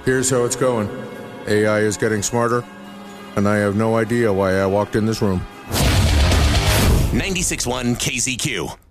Here's how it's going. AI is getting smarter, and I have no idea why I walked in this room. 96.1 KZQ.